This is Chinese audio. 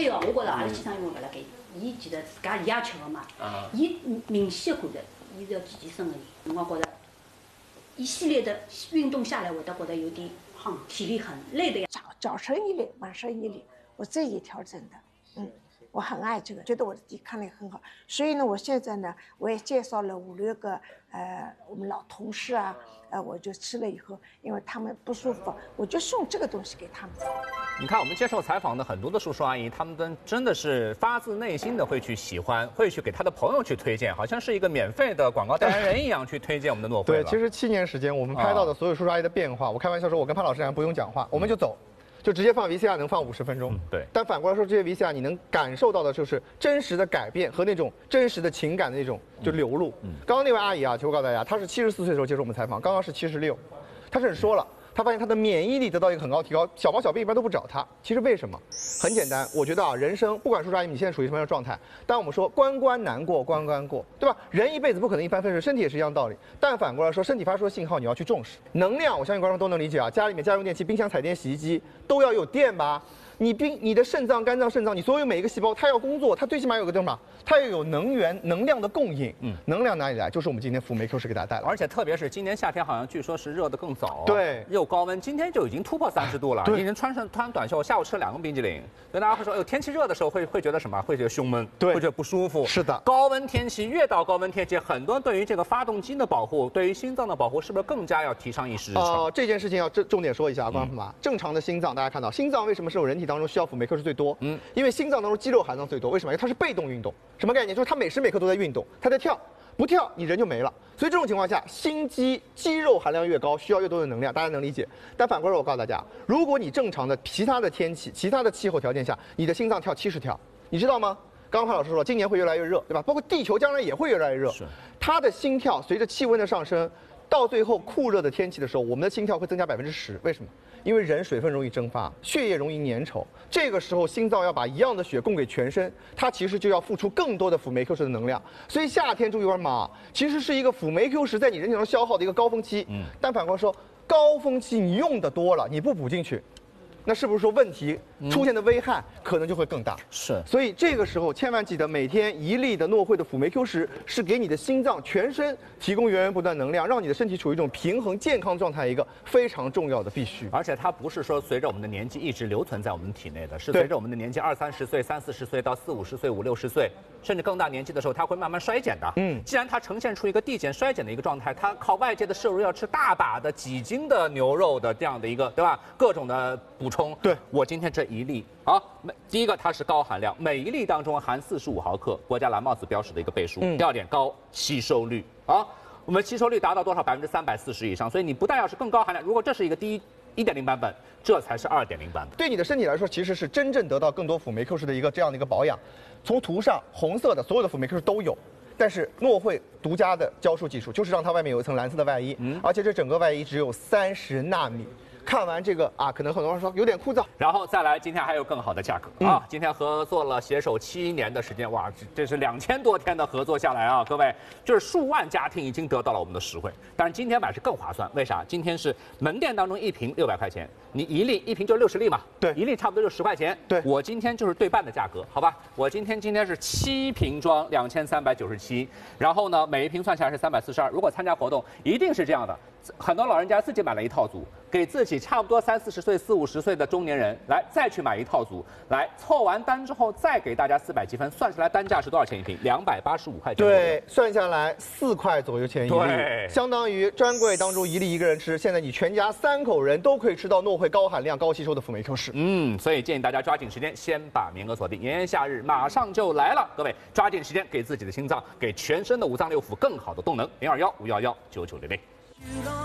还有，我觉着阿拉先生因为勿辣盖，伊其实自家伊也吃个嘛，伊明显的看着，伊是要健身个人，辰光觉着，一系列的运动下来，会得觉得有点体力很累的呀。 早晨1里，晚上1里，我自己调整的，我很爱这个，觉得我的抵抗力很好，所以呢，我现在呢，我也介绍了5、6个我们老同事啊，我就吃了以后，因为他们不舒服，我就送这个东西给他们。 你看，我们接受采访的很多的叔叔阿姨，他们真的是发自内心的会去喜欢，会去给他的朋友去推荐，好像是一个免费的广告代言人一样去推荐我们的诺惠。 对，其实7年时间，我们拍到的所有叔叔阿姨的变化，我开玩笑说，我跟潘老师不用讲话，我们就走。就直接放 VCR 能放50分钟， 对。 但反过来说，这些 VCR 你能感受到的就是真实的改变和那种真实的情感的那种就流露。刚刚那位阿姨啊，其实我告诉大家，她是74岁的时候接受我们采访，刚刚是76，她甚至说了，她发现她的免疫力得到一个很高提高，小毛小病一般都不找她。其实为什么？很简单，我觉得啊，人生不管叔叔阿姨你现在处于什么样的状态，当我们说关关难过关关过，对吧？人一辈子不可能一帆风顺，身体也是一样道理。但反过来说，身体发出的信号你要去重视。能量，我相信观众都能理解啊，家里面家用电器、冰箱、彩电、洗衣机都要有电吧？你的肾脏、肝脏、肾脏，你所有每一个细胞，它要工作，它最起码有个什么？它要有能量的供应。能量哪里来？就是我们今天辅酶 Q10给大家带来。 而且特别是今年夏天，好像据说是热得更早。 对， 又高温，今天就已经突破30度了。今天穿短袖，下午吃了2个冰激凌。所以大家会说，哎呦，天气热的时候会觉得什么？会觉得胸闷， 对， 会觉得不舒服。 是的， 高温天气越到高温天气，很多对于这个发动机的保护，对于心脏的保护，是不是更加要提上议事日程？这件事情要重点说一下，观众朋友们，正常的心脏，大家看到心脏为什么是我人体当中需要辅酶 Q10最多？因为心脏当中肌肉含量最多。为什么？因为它是被动运动。什么概念？就是它每时每刻都在运动，它在跳，不跳你人就没了。所以这种情况下，心肌肉含量越高，需要越多的能量，大家能理解。但反过来我告诉大家，如果你正常的其他的天气、其他的气候条件下，你的心脏跳70跳，你知道吗？刚刚潘老师说，今年会越来越热，对吧？包括地球将来也会越来越热。它的心跳随着气温的上升，到最后酷热的天气的时候，我们的心跳会增加10%。为什么？因为人水分容易蒸发，血液容易粘稠，这个时候心脏要把一样的血供给全身，它其实就要付出更多的辅酶 Q10的能量。所以夏天注意玩马，其实是一个辅酶 Q10在你人体中消耗的一个高峰期。但反过来说，高峰期你用的多了，你不补进去，那是不是说问题出现的危害可能就会更大？ 是， 所以这个时候千万记得每天1粒的诺惠的辅酶 Q10是给你的心脏全身提供源源不断能量，让你的身体处于一种平衡健康状态，一个非常重要的必须。 而且它不是说随着我们的年纪一直留存在我们体内的，是随着我们的年纪20、30岁、30、40岁到40、50岁、50、60岁，甚至更大年纪的时候，它会慢慢衰减的。既然它呈现出一个递减衰减的一个状态，它靠外界的摄入要吃大把的几斤的牛肉的这样的一个，对吧？各种的补充。 对， 我今天这1粒啊，第一个它是高含量，每1粒当中含45毫克，国家蓝帽子标识的一个倍数。第二点，高吸收率啊，我们吸收率达到多少？340%以上。所以你不但要是更高含量，如果这是一个1.0版本，这才是2.0版本。 对你的身体来说，其实是真正得到更多辅酶 Q10的这样的一个保养。从图上红色的所有的辅酶 Q10都有。但是诺惠独家的浇束技术，就是让它外面有一层蓝色的外衣，而且这整个外衣只有30纳米。看完这个啊，可能很多人说有点枯燥， 然后再来，今天还有更好的价格啊！今天合作了携手7年的时间，哇，这是2000多天的合作下来啊，各位，就是数万家庭已经得到了我们的实惠。但是今天买是更划算，为啥？今天是门店当中1瓶600块钱，你1瓶就60粒嘛，对，1粒差不多就10块钱。对，我今天就是对半的价格，好吧？我今天是7瓶装2397，然后呢，每1瓶算下来是342。如果参加活动，一定是这样的。很多老人家自己买了一套组，给自己差不多30、40岁、40、50岁的中年人来再去买一套组，来凑完单之后再给大家400积分，算下来单价是多少钱1瓶？285块钱。 对，算下来4块左右钱1粒， 对， 相当于专柜当中1粒1个人吃，现在你全家3口人都可以吃到诺惠高含量、高吸收的辅酶 Q10。 所以建议大家抓紧时间，先把名额锁定，炎炎夏日马上就来了，各位抓紧时间，给自己的心脏、给全身的5脏6腑更好的动能。021-511-9900。